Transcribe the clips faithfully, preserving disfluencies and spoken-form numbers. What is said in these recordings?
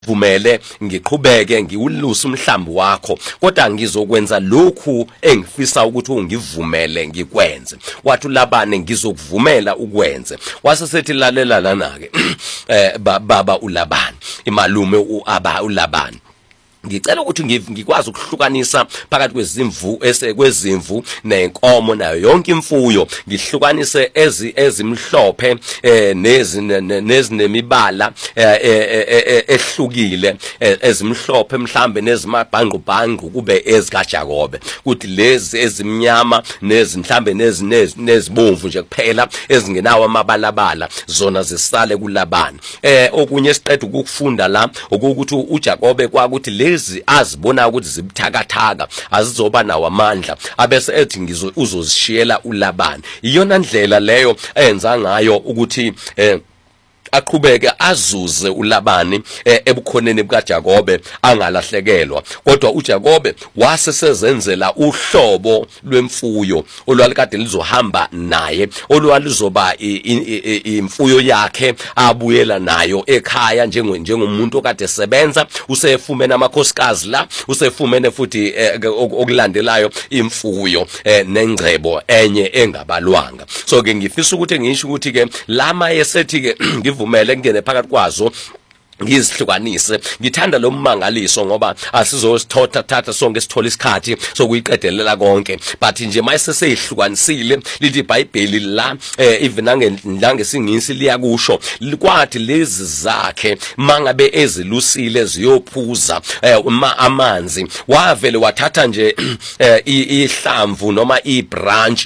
vumele ngiqhubeke ngiwulusa umhlambi wakho kodwa ngizokwenza lokhu engifisa ukuthi ungivumele ngikwenze. Wathi uLabane ngizokuvumela ukwenze. Wasesethi lalela lana ke eh baba uLabane imalume uAba uLabane, ngicela ukuthi ngikwazi ukuhlukanisa phakathi kwezimvu esekwezimvu nenkomo nayo yonke imfuyo, ngihlukanise ezi ezimhlophe eh nezinemibala ehlukile ezimhlophe mhlambe nezimabhangqubhangqu kube ezikaJakobe, kuthi lezi ezimnyama nezimhlambe nezibomvu nje kuphela ezingenawo amabalabala zona zisale kuLabane. Eh okunye esiqeda ukufunda la ukuthi uJakobe kwakuthi lezi azibona ukuthi zibuthakathaka azizoba nawo amandla abese ethi ngizo uzozishiyela uLabane. Iyona ndlela leyo enza ngayo ukuthi eh aqhubeke azuze uLabane ebukhoneni bukaJakobe angalahlekelwa. Kodwa uJakobe wasesezenzela uhlobo lwemfuyo olwalikade lizohamba naye, olwalizoba imfuyo yakhe abuyela nayo ekhaya njengomuntu okade sebenza. Usefumene amakhosikazi la, usefumene futhi okulandelayo imfuyo nengcebo enye engabalwanga. So ke ngifisa ukuthi ngisho ukuthi ke lama yesethi ke vumele ngene phakathi kwazo ngizihlukanise. Ngithanda lo mmangaliso ngoba asizosithotha thatha sonke sithola isikhathi sokuyiqedelela konke, but nje mayeseseyihlukanisile lithi iBhayibheli la even nangesingisi liyakusho kwathi lezi zakhe mangabe ezilusile ziyophuza amanzi, wavele wathatha nje ihlamvu noma ibranch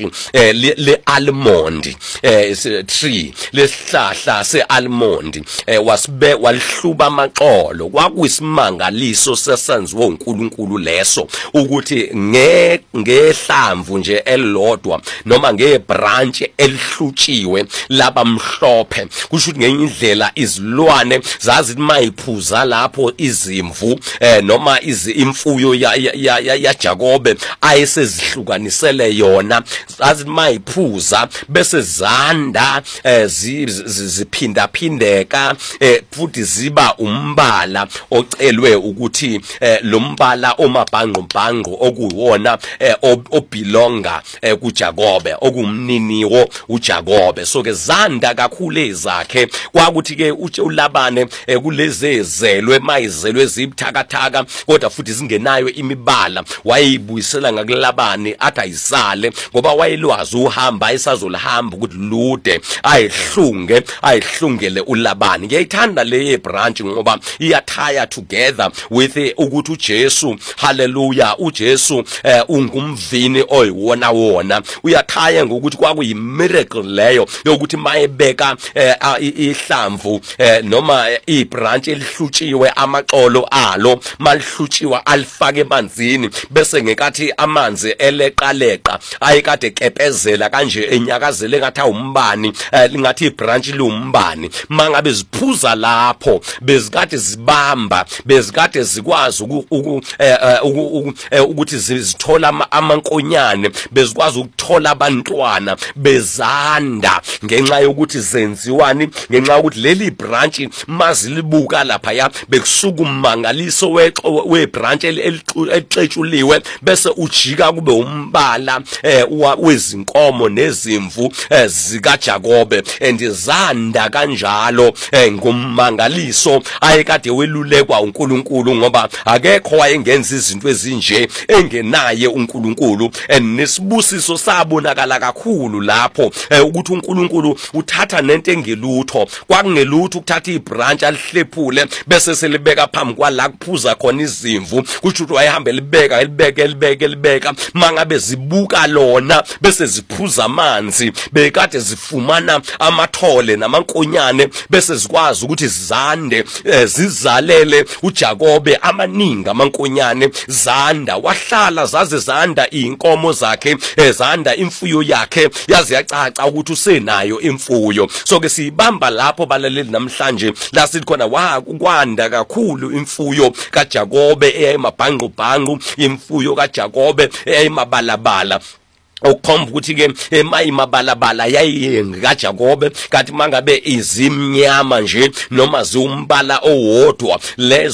le-almond tree, lesihlahla se-almond wasbe wal hluba amaqolo. Kwakuyisimangaliso sesenziwe uNkulunkulu leso ukuthi nge ngehlamvu nje elilodwa noma ngebranch elihlutshiwe laba mhlophe, kusho ukuthi ngenye indlela izilwane zazi mayiphuza lapho izimvu eh noma imfuyo yaJakobe ayesezihlukanisele yona, zazi mayiphuza bese zanda ziphinda phindeka futhi ziba umbala ocelwe ukuthi eh, lo mbala omabhangqobhangqo okuwona eh, obelonga eh, kuJakobe okumniniwo uJakobe. So ke zanda kakhulu ezakhe kwakuthi ke uLabane eh, kulezezelwe mayizelwe zibuthakathaka kodwa futhi zingenayo imibala, wayibuyisela ngakuLabane athi ayisale ngoba wayelwazi uhamba isazolihamba ukuthi lude ayihlunge ayihlungele uLabane. Ngiyayithanda le branch ngoba iyathaya together with ukuthi uJesu, hallelujah, uJesu eh, ungumvini oyiwona wona. Uyathaya ngokuthi kwakuyi miracle leyo yokuthi mayebeka eh, ihlamvu eh, noma ibranch elihlutshiwe amaxolo alo malihlutshiwa alifake emanzini bese ngekathi amanzi eleqaleqa ayekade kepezela kanje enyakazele ngathi umbani eh, lingathi ibranch lumbani mangabe ziphuza lapho bezikade zibamba bezikade zikwazi ukuthi zithola amankonyane, bezikwazi ukuthola abantwana bezanda ngenxa yokuthi zenziwani, ngenxa ukuthi leli branch mazilibuka lapha ya bekusuka umangaliso webranch elixetshuliwe bese ujika kube umbala wezinkomo nezimvu zikaJakobe andizanda kanjalo ngumangaliso ayekade welulekwa uNkulunkulu ngoba akekho wayengenza izinto ezinje engenaye uNkulunkulu. Nesibusiso sabonakala kakhulu lapho ukuthi uNkulunkulu uthatha nento engelutho, kwakungelutho ukuthatha ibranch alihlephule bese selibeka phambi kwala kuphuza khona izimvu, kusho ukuthi wayehamba libeka libeka libeka libeka mangabe zibuka lona bese ziphuza amanzi bekade zifumana amathole namankonyane bese zikwazi ukuthi zande eh, zizalele uJakobe amaningi amankonyane zanda. Wahlala zaze zanda inkomo zakhe eh, zanda imfuyo yakhe yazi yacaca ukuthi usenayo imfuyo. So ke sibamba lapho balaleli namhlanje la sithi khona wa kwanda kakhulu imfuyo kaJakobe eyayimabhangqobhangqu, imfuyo kaJakobe eyayimabalabala. ukukhomba ukuthi ke emayimabalabala yayingakaJakobe kanti mangabe izimnyama nje noma ziwumbala owodwa lezo